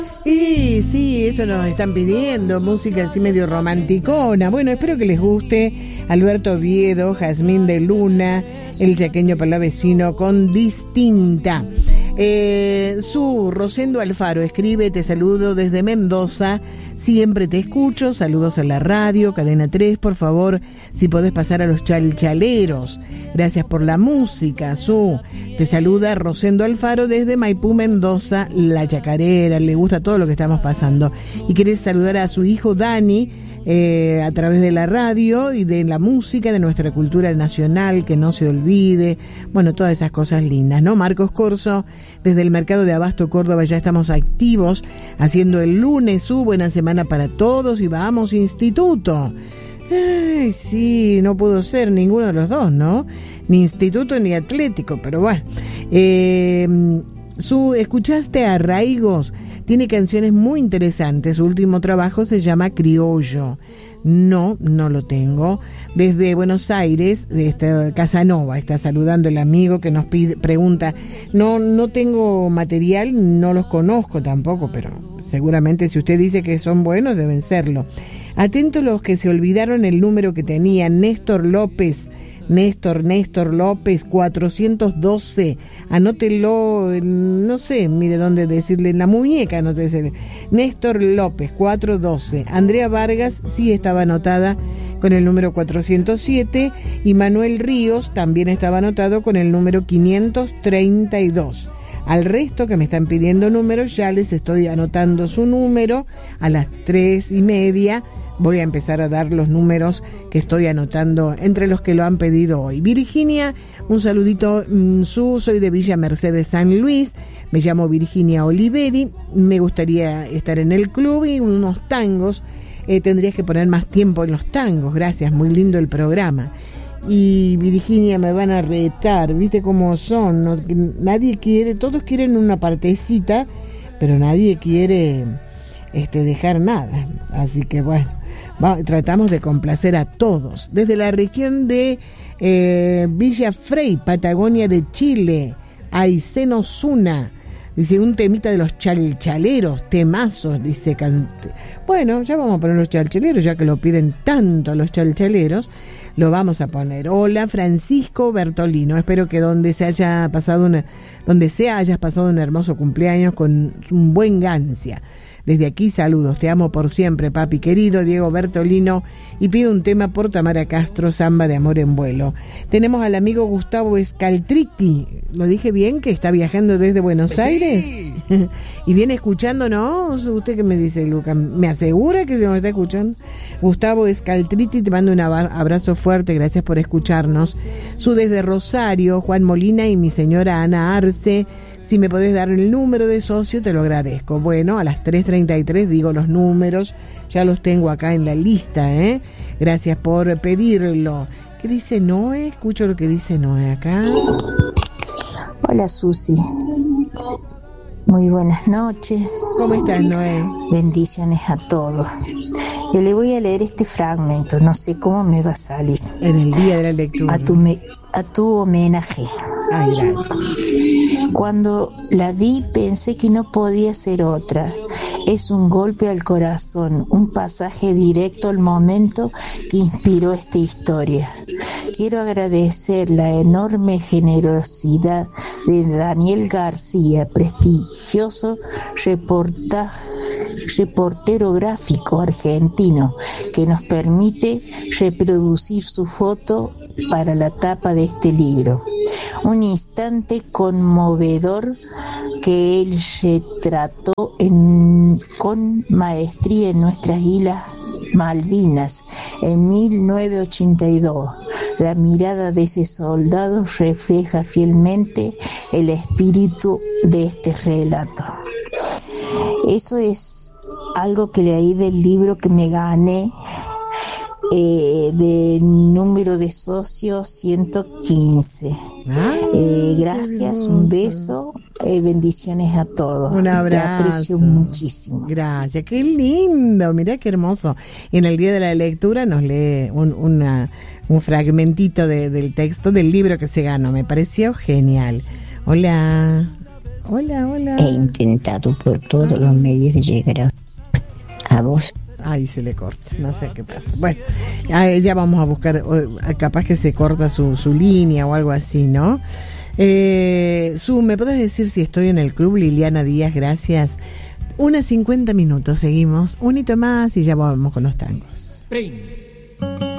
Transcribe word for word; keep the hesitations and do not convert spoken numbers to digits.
Sí, sí, eso nos están pidiendo, música así medio romanticona. Bueno, espero que les guste Alberto Oviedo, Jazmín de Luna, el chaqueño palavecino con Distinta. Eh, su Rosendo Alfaro escribe: te saludo desde Mendoza, siempre te escucho, saludos a la radio, Cadena tres, por favor, si podés pasar a los chalchaleros, gracias por la música. Su, te saluda Rosendo Alfaro desde Maipú, Mendoza, la chacarera, le gusta todo lo que estamos pasando, y querés saludar a su hijo Dani, Eh, a través de la radio y de la música, de nuestra cultura nacional, que no se olvide, bueno, todas esas cosas lindas, ¿no? Marcos Corso, desde el Mercado de Abasto, Córdoba, ya estamos activos, haciendo el lunes, su buena semana para todos, y vamos, instituto. Ay, sí, no pudo ser ninguno de los dos, ¿no? Ni instituto ni atlético, pero bueno. Eh, su, ¿escuchaste a Arraigos? Tiene canciones muy interesantes. Su último trabajo se llama Criollo. No, no lo tengo. Desde Buenos Aires, este, Casanova está saludando el amigo que nos pide, pregunta. No, no tengo material, no los conozco tampoco, pero seguramente si usted dice que son buenos, deben serlo. Atentos los que se olvidaron el número que tenía Néstor López. Néstor, Néstor López, cuatrocientos doce, anótelo, no sé, mire dónde decirle, en la muñeca, anótese. Néstor López, cuatrocientos doce. Andrea Vargas sí estaba anotada con el número cuatrocientos siete, y Manuel Ríos también estaba anotado con el número quinientos treinta y dos. Al resto que me están pidiendo números, ya les estoy anotando su número. A las tres y media voy a empezar a dar los números que estoy anotando entre los que lo han pedido hoy. Virginia, un saludito. Su, soy de Villa Mercedes, San Luis. Me llamo Virginia Oliveri. Me gustaría estar en el club y unos tangos. Eh, tendrías que poner más tiempo en los tangos. Gracias, muy lindo el programa. Y Virginia, me van a retar, ¿viste cómo son? No, nadie quiere, todos quieren una partecita, pero nadie quiere este, dejar nada. Así que bueno, va, tratamos de complacer a todos. Desde la región de eh, Villa Frey, Patagonia de Chile, Aysén Osuna, dice, un temita de los chalchaleros, temazos, dice cante. Bueno, ya vamos a poner los chalchaleros, ya que lo piden tanto los chalchaleros, lo vamos a poner. Hola, Francisco Bertolino, espero que donde se haya pasado una, donde sea hayas pasado un hermoso cumpleaños con un buen gancia. Desde aquí saludos, te amo por siempre, papi querido, Diego Bertolino, y pido un tema por Tamara Castro, Samba de Amor en Vuelo. Tenemos al amigo Gustavo Scaltritti, lo dije bien, que está viajando desde Buenos sí. Aires y viene escuchándonos. ¿Usted qué me dice, Luca? ¿Me asegura que se nos está escuchando? Gustavo Scaltritti, te mando un abrazo fuerte, gracias por escucharnos. Su desde Rosario, Juan Molina y mi señora Ana Arce. Si me podés dar el número de socio, te lo agradezco. Bueno, a las tres treinta y tres digo los números, ya los tengo acá en la lista, ¿eh? Gracias por pedirlo. ¿Qué dice Noé? Escucho lo que dice Noé acá. Hola, Susi. Muy buenas noches. ¿Cómo estás, Noé? Bendiciones a todos. Yo le voy a leer este fragmento, no sé cómo me va a salir. En el día de la lectura. A tu, me, a tu homenaje. Ay, gracias. Cuando la vi pensé que no podía ser otra. Es un golpe al corazón, un pasaje directo al momento que inspiró esta historia. Quiero agradecer la enorme generosidad de Daniel García, prestigioso reportaje, reportero gráfico argentino, que nos permite reproducir su foto para la tapa de este libro. Un instante conmovedor que él retrató en, con maestría en nuestras islas Malvinas en mil novecientos ochenta y dos. La mirada de ese soldado refleja fielmente el espíritu de este relato. Eso es algo que leí del libro que me gané, eh, de número de socios ciento quince. Eh, gracias, un beso, eh, bendiciones a todos. Un abrazo. Te aprecio muchísimo. Gracias, qué lindo, mirá qué hermoso. Y en el día de la lectura nos lee un, una, un fragmentito de, del texto del libro que se ganó. Me pareció genial. Hola. Hola, hola. He intentado por todos los medios de llegar a, a vos. Ahí se le corta, no sé qué pasa. Bueno, ya vamos a buscar, capaz que se corta su, su línea o algo así, ¿no? Eh, Su, ¿me puedes decir si estoy en el club? Liliana Díaz, gracias. Unas cincuenta minutos, seguimos, un hito más y ya vamos con los tangos.